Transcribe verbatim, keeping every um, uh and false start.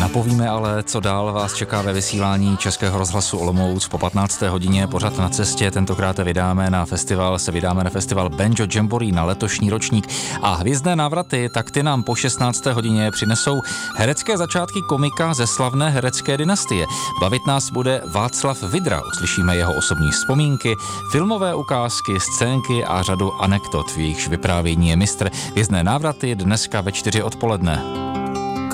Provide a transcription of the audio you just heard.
Napovíme ale, co dál vás čeká ve vysílání Českého rozhlasu Olomouc po patnácté hodině. Pořad na cestě, tentokrát vydáme na festival, se vydáme na festival Banjo Jamboree na letošní ročník. A hvězdné návraty, tak ty nám po šestnácté hodině přinesou herecké začátky komika ze slavné herecké dynastie. Bavit nás bude Václav Vidra, uslyšíme jeho osobní vzpomínky, filmové ukázky, scénky a řadu anekdot, v jejichž vyprávění je mistr. Hvězdné návraty dneska ve čtyři odpoledne.